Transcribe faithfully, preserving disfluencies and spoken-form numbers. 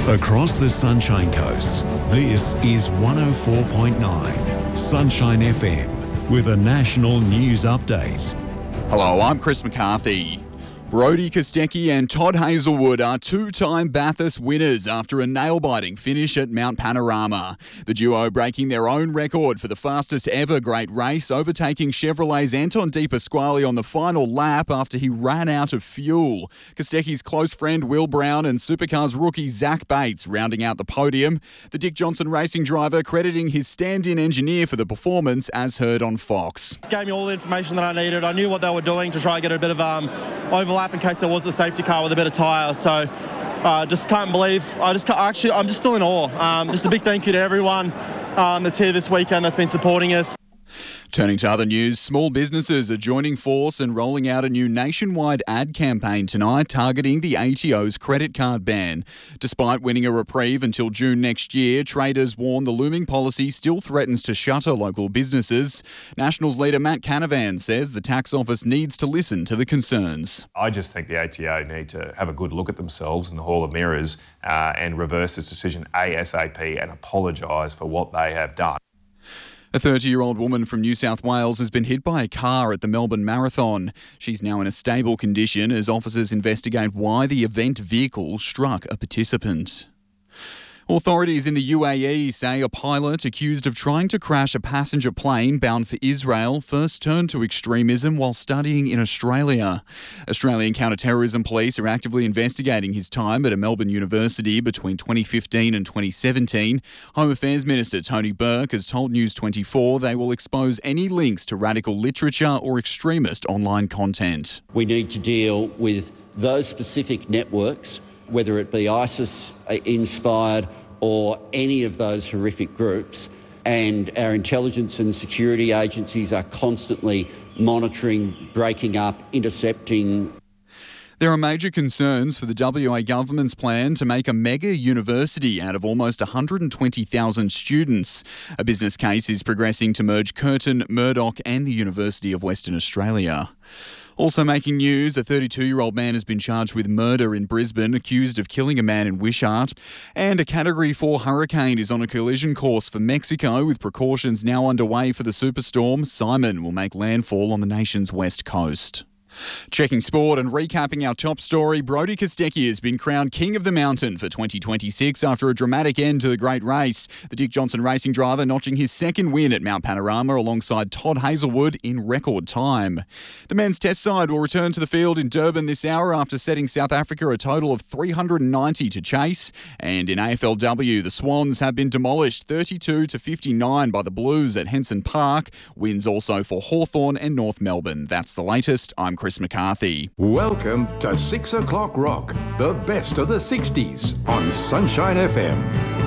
Across the Sunshine Coast, this is one oh four point nine Sunshine F M with a national news update. Hello, I'm Chris McCarthy. Brodie Kostecki and Todd Hazelwood are two-time Bathurst winners after a nail-biting finish at Mount Panorama. The duo breaking their own record for the fastest ever great race, overtaking Chevrolet's Anton De Pasquale on the final lap after he ran out of fuel. Kostecki's close friend Will Brown and Supercars rookie Zach Bates rounding out the podium. The Dick Johnson racing driver crediting his stand-in engineer for the performance, as heard on Fox. It gave me all the information that I needed. I knew what they were doing to try and get a bit of um, overlap in case there was a safety car with a bit of tyre. So uh, just can't believe, I just can't, actually, I'm just still in awe. Um, just a big thank you to everyone um, that's here this weekend that's been supporting us. Turning to other news, small businesses are joining force and rolling out a new nationwide ad campaign tonight targeting the A T O's credit card ban. Despite winning a reprieve until June next year, traders warn the looming policy still threatens to shutter local businesses. Nationals leader Matt Canavan says the tax office needs to listen to the concerns. I just think the A T O need to have a good look at themselves in the Hall of Mirrors uh, and reverse this decision ASAP and apologise for what they have done. A thirty-year-old woman from New South Wales has been hit by a car at the Melbourne Marathon. She's now in a stable condition as officers investigate why the event vehicle struck a participant. Authorities in the U A E say a pilot accused of trying to crash a passenger plane bound for Israel first turned to extremism while studying in Australia. Australian counter-terrorism police are actively investigating his time at a Melbourne university between twenty fifteen and twenty seventeen. Home Affairs Minister Tony Burke has told News twenty-four they will expose any links to radical literature or extremist online content. We need to deal with those specific networks, whether it be ISIS-inspired or any of those horrific groups, and our intelligence and security agencies are constantly monitoring, breaking up, intercepting. There are major concerns for the W A government's plan to make a mega university out of almost one hundred twenty thousand students. A business case is progressing to merge Curtin, Murdoch and the University of Western Australia. Also making news, a thirty-two-year-old man has been charged with murder in Brisbane, accused of killing a man in Wishart. And a Category four hurricane is on a collision course for Mexico, with precautions now underway for the superstorm. Simon will make landfall on the nation's west coast. Checking sport and recapping our top story, Brodie Kostecki has been crowned King of the Mountain for twenty twenty-six after a dramatic end to the great race. The Dick Johnson racing driver notching his second win at Mount Panorama alongside Todd Hazelwood in record time. The men's test side will return to the field in Durban this hour after setting South Africa a total of three hundred ninety to chase. And in A F L W, the Swans have been demolished thirty-two to fifty-nine by the Blues at Henson Park. Wins also for Hawthorn and North Melbourne. That's the latest. I'm Chris McCarthy. Welcome to six o'clock Rock, the best of the sixties on Sunshine F M.